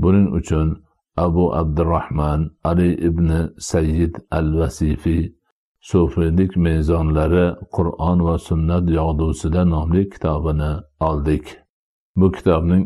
Buning uchun Abu Abdurrahman Ali ibn Sayyid al-Vasifi Sufiylik mezonlari Qur'on va sunnat yog'dusida nomli kitobini oldik. Bu kitobning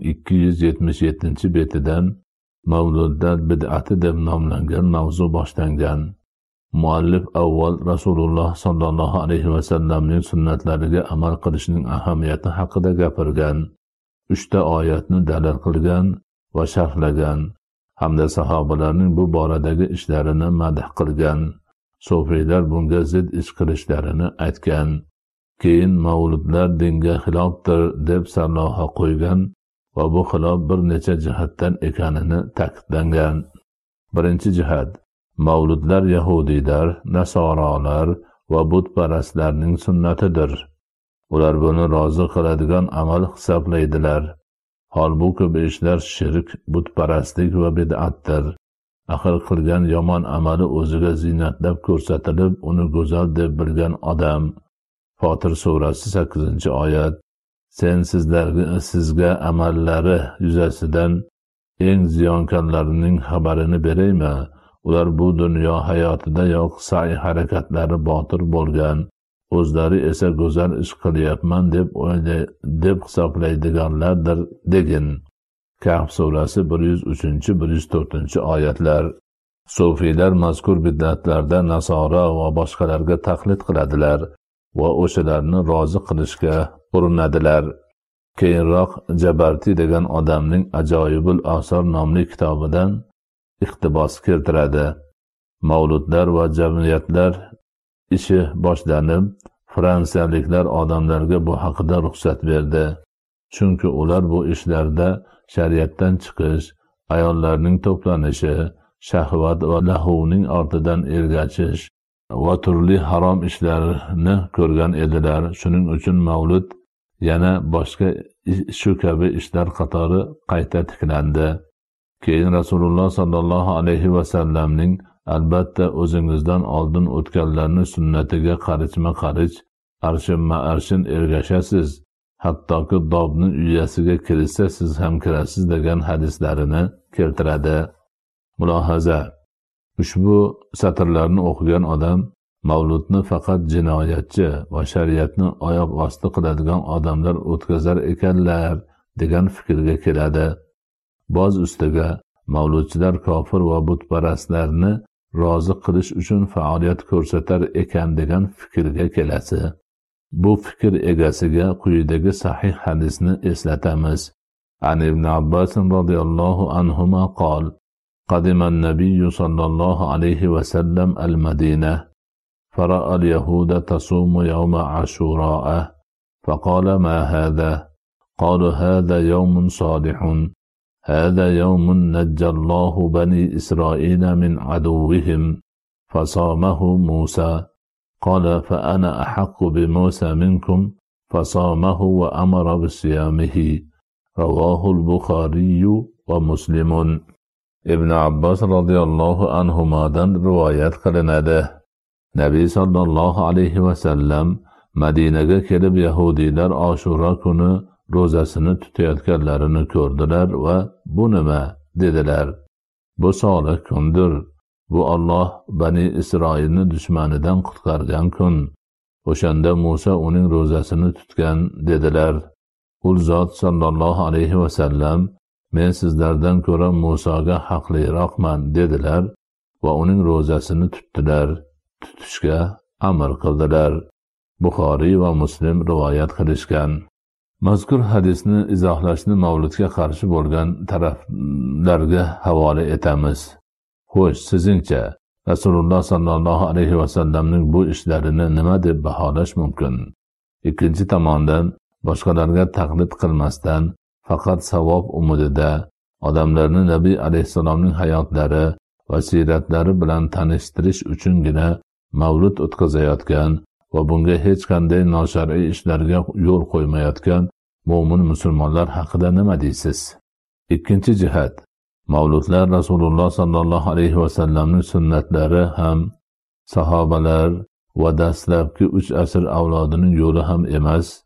277-betidan Mavludlar bid'ati deb nomlangan mavzu boshlangan. Muallif avval Rasululloh sallallohu alayhi va sallamning sunnatlariga amal qilishning ahamiyati haqida gapirgan, 3 ta oyatni dalil qilgan va sharhlagan, hamda sahobalarning bu boradagi ishlarini madh qilgan. Sufiylar bunga zid ish qilishlarini aytgan. Keyin mavludlar dinga xilofdir deb sarlavha qo'ygan va bu xilof bir necha jihatdan ekanini ta'kidlangan. Birinchi jihat: mavludlar yahudiylar, nasorolar va butparastlarning sunnatidir. Ular buni rozi qiladigan amal hisoblaydilar. Holbuki bu ishlar shirk, butparastlik va bid'atdir. Axir qilgan yomon amali o'ziga ziynatlab ko'rsatilib, uni go'zal deb bilgan odam. Fotir surasi 8-oyat. Sen sizga amallari yuzasidan eng ziyonkorlarining xabarini beraymi? Ular bu dunyo hayotidayoq sa'i harakatlari botil bo'lgan, o'zlari esa go'zal ish qilyapman deb hisoblaydiganlardir degin. Kahf surasi 103-104-oyatlar. Sufiylar mazkur bid'atlarda nasora va boshqalarga taqlid qiladilar va o'shalarni rozi qilishga urinadilar. Keyinroq Jabarti degan odamning Ajoyibul Asar nomli kitobidan iqtibos keltiradi. Mavludlar va jamiyatlar ishi boshlanib, fransiyaliklar odamlarga bu haqida ruxsat berdi. Chunki ular bu ishlarda shariatdan chiqish, ayollarning to'planishi, shahvat va lahuvning ortidan ergashish va turli harom ishlarni ko'rgan edilar. Shuning uchun mavlud yana boshqa shu kabi ishlar qatori qayta tiklandi. Keyin Rasululloh sallallohu alayhi va sallamning albatta o'zingizdan oldin o'tganlarning sunnatiga qarishma-qarich, arshin ergashasiz, hattoki dobning uyasiga kirsa siz ham kirasiz degan hadislarini keltiradi. Mulohaza: ushbu satrlarni o'qigan odam mavludni faqat jinoyatchi va shariatni oyoq osti qiladigan odamlar o'tkazar ekanlar degan fikrga keladi. Boz ustiga mavludchilar kofir va butparastlarni rozi qilish uchun faoliyat ko'rsatar ekan degan fikrga kelasi. Bu fikr egasiga quyidagi sahih hadisni eslatamiz. An ibn Abbas radhiyallohu anhuma qol: قدم النبي صلى الله عليه وسلم المدينة فرأى اليهود تصوم يوم عاشوراء فقال: ما هذا؟ قالوا: هذا يوم صالح، هذا يوم نجى الله بني إسرائيل من عدوهم فصامه موسى. قال: فأنا أحق بموسى منكم فصامه وأمر بصيامه. رواه البخاري ومسلم. Ibn Abbas radhiyallohu anhumadan rivoyat qilinadi. Nabiy sallallohu alayhi va sallam Madinaga kelib yahudiylar Oshura kuni ro'zasini tutayotganlarini ko'rdilar va bu nima dedilar. Bu solih kundir. Bu Alloh Bani Isroilni dushmanidan qutqargan kun. O'shanda Musa uning ro'zasini tutgan dedilar. Ul zot sallallohu alayhi va sallam: men sizlardan ko'ra Musoga haqliroqman dedilar va uning ro'zasini tutdilar, tutishga amr qildilar. Buxoriy va Muslim rivoyat qilishgan. Mazkur hadisni izohlashni mavludga qarshi bo'lgan taraflarga havola etamiz. Xo'sh, sizingcha Rasululloh sallallohu alayhi va sallamning bu ishlarini nima deb baholash mumkin? Ikkinchi tomondan boshqalarga taqlid qilmasdan faqat savob umidida odamlarni Nabiy alayhissalomning hayotlari va siratlari bilan tanishtirish uchungina mavlud o'tkazayotgan va bunga hech qanday noshar'iy ishlarga yo'l qo'ymayotgan mo'min musulmonlar haqida nima deysiz? Ikkinchi jihat: mavludlar Rasululloh sallallohu alayhi va sallamning sunnatlari ham, sahobalar va dastlabki 3 asr avlodining yo'li ham emas.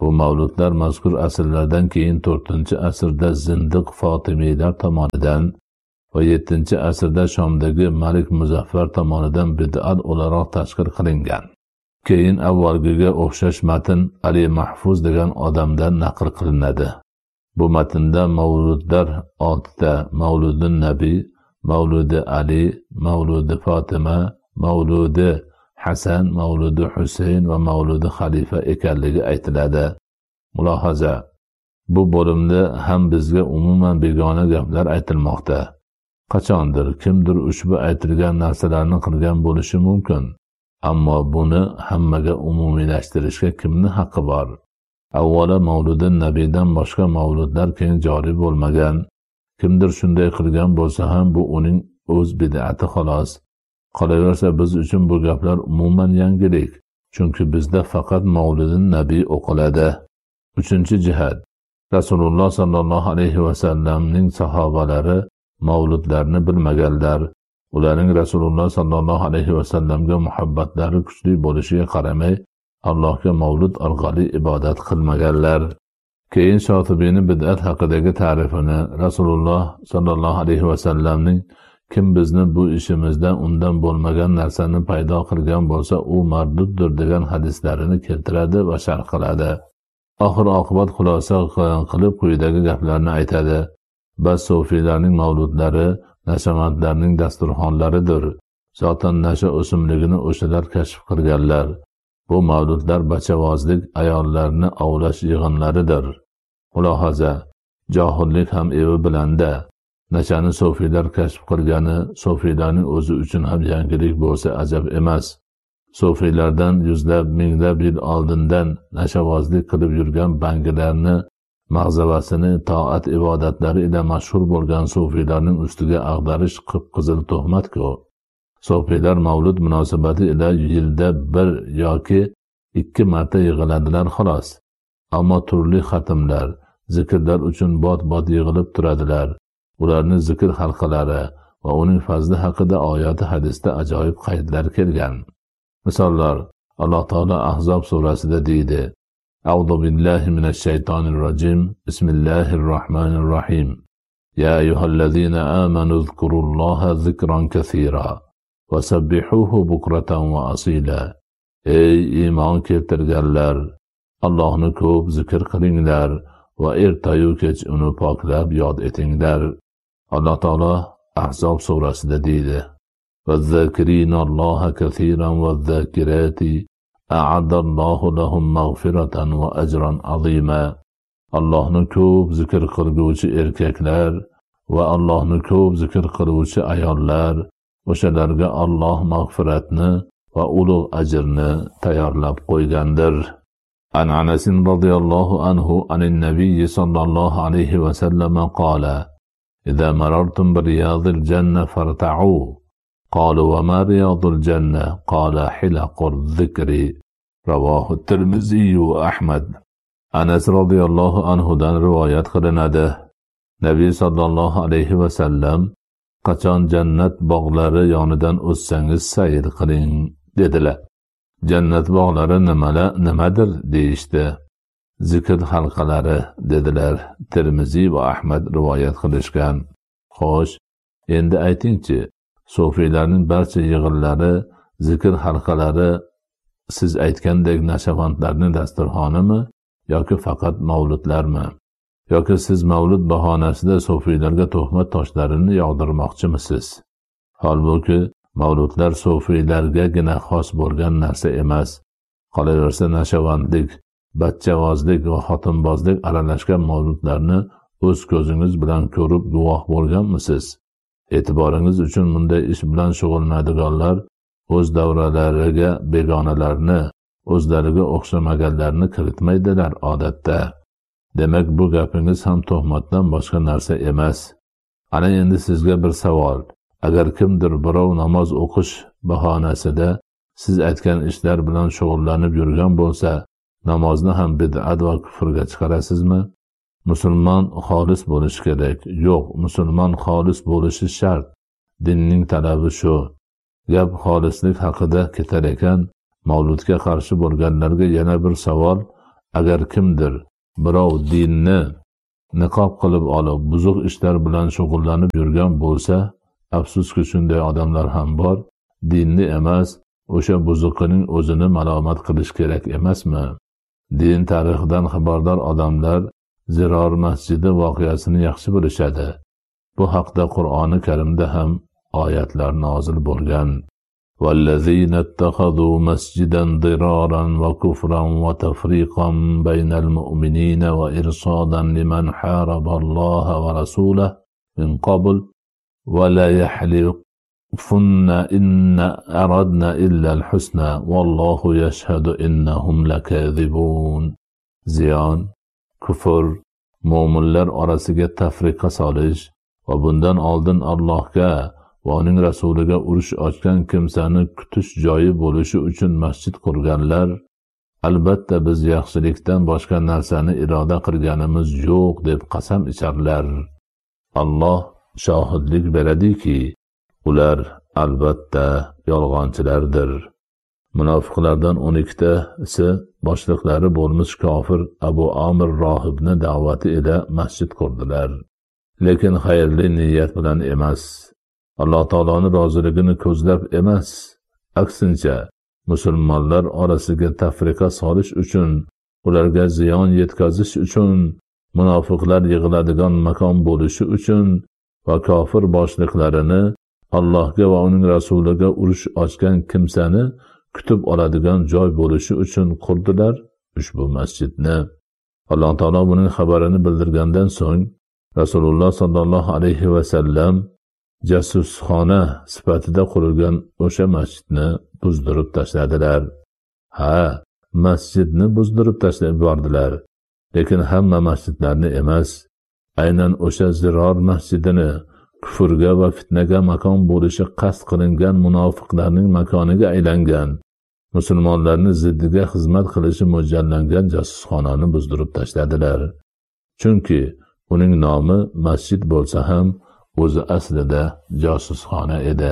Bu mavludlar mazkur asrlardan keyin 4-asrda zindiq Fotimiylar tomonidan va 7-asrda Shomdagi Malik Muzaffar tomonidan bid'at o'laroq tashkil qilingan. Keyin avvalgiga o'xshash matn Ali Mahfuz degan odamdan naql qilinadi. Bu matnda mavludlar 6 ta: Mavludi Nabiy, Mavludi Ali, Mavludi Fatima, Mavludi Hasan, Mavludi Husayn va Mavludi Xalifa ekanligi aytiladi. Mulohaza: bu bo'limda ham bizga umuman begona gaplar aytilmoqda. Qachondir kimdir ushbu aytilgan narsalarni qilgan bo'lishi mumkin. Ammo buni hammaga umumiylashtirishga kimning haqqi bor? Avvalo Mavludi Nabiydan boshqa mavludlar keng joriy bo'lmagan. Kimdir shunday qilgan bo'lsa ham bu uning o'z bid'ati xolos. Qolaversa biz uchun bu gaplar umuman yangilik. Chunki bizda faqat Mavludi Nabiy o'qiladi. 3-jihat. Rasululloh sallallohu alayhi va sallamning sahobalari mavludlarni bilmaganlar. Ularning Rasululloh sallallohu alayhi va sallamga muhabbatlari kuchli bo'lishiga qaramay, Allohga mavlud orqali ibodat qilmaganlar. Keyin Shotibiyning bid'at haqidagi ta'rifini Rasululloh sallallohu alayhi va sallamning kim bizni bu ishimizdan undan bo'lmagan narsani paydo qilgan bo'lsa, u marduddir degan hadislarini keltiradi va sharh qiladi. Oxir oqibat xulosa qilib quyidagi gaplarni aytadi. Bas sufiylarning mavludlari nashavandlarning dasturxonlaridir. Zotan nasha o'simligini o'shalar kashf qilganlar. Bu mavludlar bachavozlik, ayollarni ovlash yig'inlaridir. Mulohaza: johillik ham evi bilanda. Nashani sufiylar kashf qilgani sufiylarning o'zi uchun ham yangilik bo'lsa ajab emas. Sufiylardan yuzlab, minglab yil oldindan nashavozlik qilib yurgan bangilarni mag'zavasini toat ibodatlari ila mashhur bo'lgan sufiylarning ustiga ag'darish qip-qizil tuhmat-ku. Sufiylar mavlud munosabati ila yilda 1 yoki 2 marta yig'iladilar xolos. Ammo turli xatmlar, zikrlar uchun bot-bot yig'ilib turadilar. Ularning zikr halqalari va uning fazli haqida oyati hadisda ajoyib qaydlar kelgan. Misollar: Alloh taolo Ahzob surasida deydi: A'udhu billahi minash shaytonir rojim. Bismillahir rohmanir rohim. Ya ayyuhallazina amanu zkurulloha zikran kaseera va sabbihuhu bukratan va asila. Ey iymon keltirganlar, Allohni ko'p zikr qilinglar va ertayu kech uni poklab yod etinglar. Alloh taolo Ahzob surasida deydi: وَالذَّاكِرِينَ اللَّهَ كَثِيرًا وَالذَّاكِرَاتِ أَعَدَّ اللَّهُ لَهُمْ مَغْفِرَةً وَأَجْرًا عَظِيمًا. Allohni ko'p zikr qilguvchi erkaklar va Allohni ko'p zikr qiluvchi ayollar, o'shalarga Alloh mag'firatni va ulug' ajrni tayyorlab qo'ygandir. An Anas radhiyallohu anhu anin nabiy sallallohu alayhi va sallam qala: إذا مررتم برياض الجنة فارتعوا. قالوا وما رياض الجنة؟ قال حلق الذكر. رواه الترمذي وأحمد. Anas radhiyallohu anhudan rivoyat qilinadi. Nabiy sallallohu alayhi va sallam: qachon jannat bog'lari yonidan o'tsangiz sayr qiling dedilar. Jannat bog'lari nimadir deyishdi. Zikr halqalari dedilar. Termiziy va Ahmad rivoyat qilishgan. Xo'sh, endi aytingchi, sufiylarning barcha yig'inlari, zikr halqalari siz aytgandek nashavandlarning dasturxonimi yoki faqat mavludlarmi? Yoki siz mavlud bahonasida sufiylarga tuhmat toshlarini yog'dirmoqchimisiz? Holbuki mavludlar sufiylargagina xos bo'lgan narsa emas. Qolaversa nashavandlik, bachavozlik va xotinbozlik aralashgan mavludlarni o'z ko'zingiz bilan ko'rib guvoh bo'lganmisiz? E'tiboringiz uchun bunday ish bilan shug'ullanadiganlar o'z davralariga begonalarni, o'zlariga o'xshamaganlarni kiritmaydilar odatda. Demak, bu gapingiz ham tuhmatdan boshqa narsa emas. Ana endi sizga bir savol. Agar kimdir birov namoz o'qish bahonasida siz aytgan ishlar bilan shug'ullanib yurgan bo'lsa, namozni ham bid'at va kufrga chiqarasizmi? Musulmon xolis bo'lishi kerak. Yo'q, musulmon xolis bo'lishi shart. Dinning talabi shu. Gap xolislik haqida ketar ekan, mavludga qarshi bo'lganlarga yana bir savol. agar kimdir birov dinni niqob qilib olib buzuq ishlar bilan shug'ullanib yurgan bo'lsa, afsuski shunday odamlar ham bor, dinni emas, o'sha buzuqining o'zini malomat qilish kerak emasmi? Din tarixidan xabardor odamlar Ziror masjidi voqeasini yaxshi bilishadi. Bu haqda Qur'oni Karimda ham oyatlar nozil bo'lgan. وَالَّذِينَ اتَّخَذُوا مَسْجِدًا ضِرَارًا وَكُفْرًا وَتَفْرِيقًا بَيْنَ الْمُؤْمِنِينَ وَإِرْصَادًا لِمَنْ حَارَبَ اللَّهَ وَرَسُولَهُ مِنْ قَبْلُ وَلَا يَحْلِفُنَّ إِنَّ أَرَدْنَا إِلَّا الْحُسْنَى وَاللَّهُ يَشْهَدُ إِنَّهُمْ لَكَاذِبُونَ. Ziyon, kufr, mo'minlar orasiga tafriqa solish va bundan oldin Allohga va uning rasuliga urush ochgan kimsani kutish joyi bo'lishi uchun masjid qurganlar, albatta biz yaxshilikdan boshqa narsani iroda qilganimiz yo'q deb qasam icharlar. Alloh shohidlik beradiki, ular albatta yolg'onchilardir. Munofiqlardan 12tasi boshliqlari bo'lmish kofir Abu Amir rohibni da'vati ila masjid qurdilar. Lekin xayrli niyat bilan emas, Alloh taoloning roziligini ko'zlab emas, aksincha musulmonlar orasiga tafriqa solish uchun, ularga ziyon yetkazish uchun, munofiqlar yig'iladigan makon bo'lishi uchun va kofir boshliqlarini Allohga va uning rasuliga urush ochgan kimsani kutib oladigan joy bo'lishi uchun qurdilar ushbu masjidni. Alloh taolo buning xabarini bildirgandan so'ng Rasululloh sollallohu alayhi va sallam jasusxona sifatida qurilgan o'sha masjidni buzdirib tashladilar. Masjidni buzdirib tashlab yubordilar. Lekin hamma masjidlarni emas, aynan o'sha Ziror masjidini kufrga va fitnaga makon bo'lishi qasd qilingan munofiqlarning makoniga aylangan, musulmonlarni ziddiga xizmat qilishi mo'ljallangan jasusxonani buzdirib tashladilar. Chunki uning nomi masjid bo'lsa ham, o'zi aslida josusxona edi.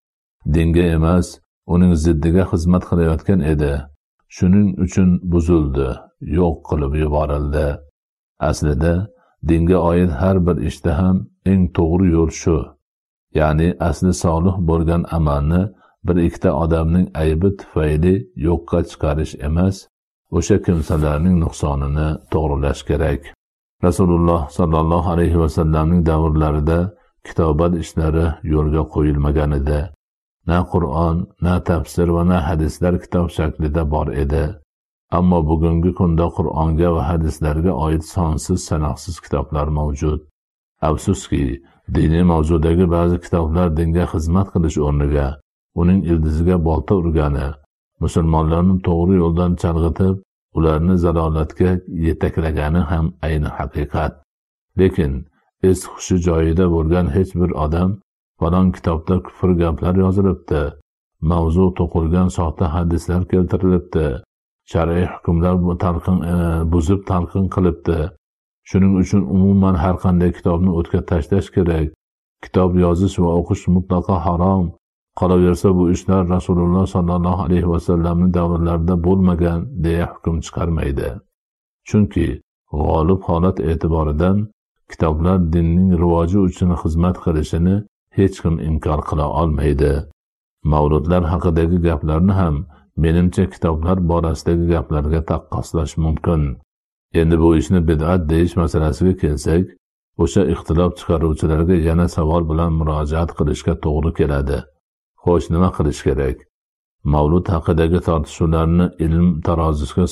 Dinga emas, uning ziddiga xizmat qilayotgan edi. Shuning uchun buzildi, yo'q qilib yuborildi. Aslida dinga oid har bir ishda ham eng to'g'ri yo'l shu. Ya'ni asli solih bo'lgan amalni bir ikkita odamning aybi tufayli yo'qqa chiqarish emas, o'sha kimsalarning nuqsonini to'g'rilash kerak. Rasululloh sollallohu alayhi va sallamning davrlarida kitobat ishlari yo'lga qo'yilmagan edi. Na Qur'on, na tafsir va na hadislar kitob shaklida bor edi. Ammo bugungi kunda Qur'onga va hadislarga oid sonsiz sanoqsiz kitoblar mavjud. Afsuski, diniy mavzudagi ba'zi kitoblar dinga xizmat qilish o'rniga uning ildiziga bolta urgani, musulmonlarni to'g'ri yo'ldan chalg'itib, ularni zalolatga yetaklagani ham ayni haqiqat. Lekin es-hushi joyida bo'lgan hech bir odam falon kitobda kufr gaplar yozilibdi, mavzu to'qilgan soxta hadislar keltirilibdi, shar'iy hukmlar buzib talqin qilibdi. Shuning uchun umuman har qanday kitobni o'tga tashlash kerak. Kitob yozish va o'qish mutlaqo harom. Qolaversa bu ishlar Rasululloh sollallohu alayhi va sallamning davrlarida bo'lmagan deya hukm chiqarmaydi. Chunki g'olib holat e'tiboridan kitoblar dinning rivoji uchun xizmat qilishini hech kim inkor qila olmaydi. Mavludlar haqidagi gaplarni ham menimcha kitoblar borasidagi gaplarga taqqoslash mumkin. Endi bu ishni bid'at deyish masalasiga kelsak, o'sha ixtilof chiqaruvchilarga yana savol bilan murojaat qilishga to'g'ri keladi. Xo'sh, nima qilish kerak? Mavlud haqidagi tortishuvlarni ilm tarozisiga